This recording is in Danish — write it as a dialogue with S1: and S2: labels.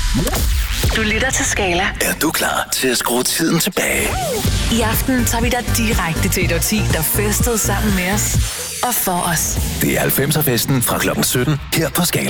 S1: Du lytter til Skala.
S2: Er du klar til at skrue tiden tilbage?
S1: I aften tager vi dig direkte til et årti, der festede sammen med os og for os.
S2: Det er 90'er-festen fra kl. 17 her på Skala.